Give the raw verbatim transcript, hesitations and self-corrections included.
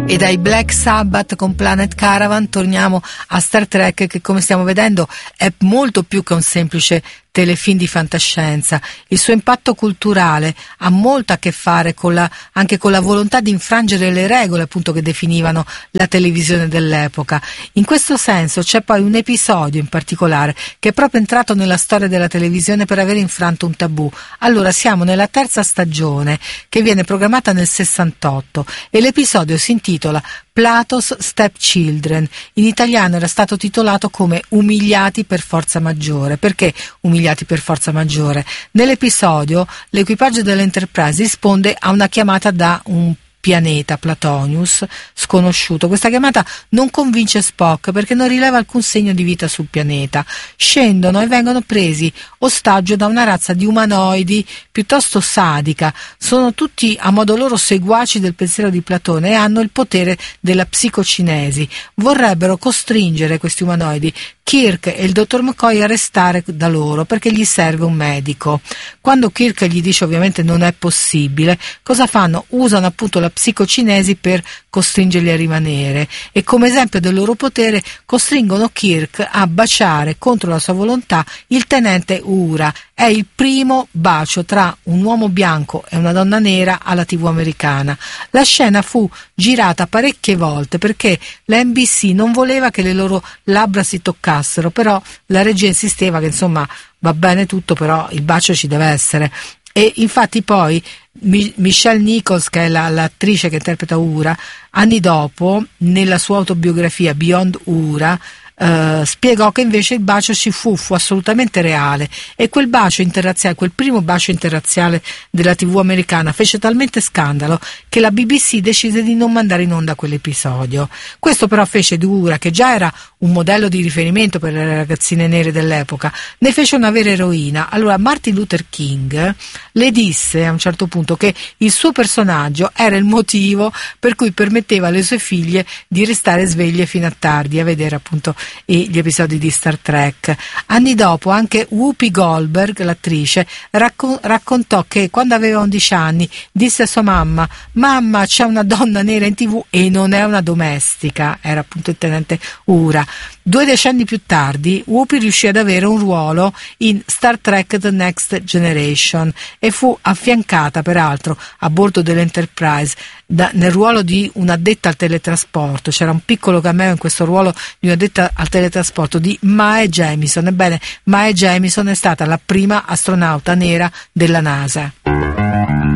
E dai Black Sabbath con Planet Caravan torniamo a Star Trek, che come stiamo vedendo è molto più che un semplice telefilm di fantascienza. Il suo impatto culturale ha molto a che fare con la, anche con la volontà di infrangere le regole appunto che definivano la televisione dell'epoca. In questo senso c'è poi un episodio in particolare che è proprio entrato nella storia della televisione per aver infranto un tabù. Allora siamo nella terza stagione, che viene programmata nel sessantotto, e l'episodio si intitola Plato's Stepchildren. In italiano era stato titolato come Umiliati per forza maggiore. Perché umiliati per forza maggiore? Nell'episodio l'equipaggio dell'Enterprise risponde a una chiamata da un pianeta, Platonius, sconosciuto. Questa chiamata non convince Spock perché non rileva alcun segno di vita sul pianeta. Scendono e vengono presi ostaggio da una razza di umanoidi piuttosto sadica. Sono tutti a modo loro seguaci del pensiero di Platone e hanno il potere della psicocinesi. Vorrebbero costringere questi umanoidi Kirk e il dottor McCoy a restare da loro perché gli serve un medico. Quando Kirk gli dice ovviamente non è possibile, cosa fanno? Usano appunto la psicocinesi per costringerli a rimanere, e come esempio del loro potere costringono Kirk a baciare contro la sua volontà il tenente Uhura. È il primo bacio tra un uomo bianco e una donna nera alla tivù americana. La scena fu girata parecchie volte perché la N B C non voleva che le loro labbra si toccassero, però la regia insisteva che insomma va bene tutto, però il bacio ci deve essere. E infatti poi Mi- Michelle Nichols, che è la, l'attrice che interpreta Uhura, anni dopo nella sua autobiografia Beyond Uhura Uh, spiegò che invece il bacio ci fu, fu assolutamente reale, e quel bacio interrazziale, quel primo bacio interrazziale della tivù americana fece talmente scandalo che la B B C decise di non mandare in onda quell'episodio. Questo però fece di Uhura, che già era un modello di riferimento per le ragazzine nere dell'epoca, ne fece una vera eroina. Allora Martin Luther King le disse a un certo punto che il suo personaggio era il motivo per cui permetteva alle sue figlie di restare sveglie fino a tardi a vedere appunto e gli episodi di Star Trek. Anni dopo anche Whoopi Goldberg, l'attrice, raccon- raccontò che quando aveva undici anni disse a sua mamma: mamma, c'è una donna nera in tv e non è una domestica. Era appunto il tenente Uhura. Due decenni più tardi Whoopi riuscì ad avere un ruolo in Star Trek The Next Generation e fu affiancata peraltro a bordo dell'Enterprise da, nel ruolo di un'addetta al teletrasporto. C'era un piccolo cameo in questo ruolo di un'addetta al teletrasporto di Mae Jemison. Ebbene, Mae Jemison è stata la prima astronauta nera della NASA.